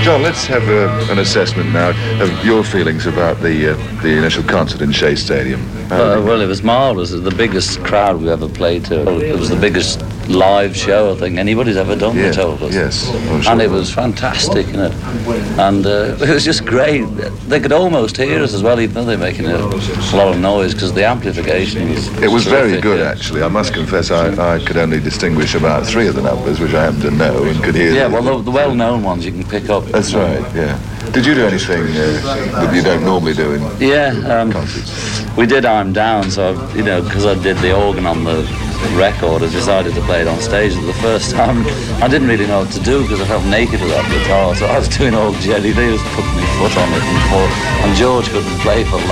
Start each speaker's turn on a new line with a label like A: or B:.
A: John, let's have an assessment now of your feelings about the initial concert in Shea Stadium.
B: Well, it was marvellous. It was the biggest crowd we've ever played to. It was the biggest live show I think anybody's ever done, they told us.
A: Yes.
B: And it was fantastic, you know. And it was just great. They could almost hear us as well, even though they're making a lot of noise, because the amplification was
A: It was
B: terrific,
A: very good, actually. I must confess I could only distinguish about 3 of the numbers, which I happen to know and could hear.
B: Yeah, well, the well-known ones you can pick up.
A: That's right, yeah. Did you do anything that you don't normally do in concerts?
B: We did I'm Down, so, because I did the organ on the record, I decided to play it on stage. The first time, I didn't really know what to do because I felt naked with that guitar, so I was doing all Jerry Lee, was putting my foot on it and George couldn't play for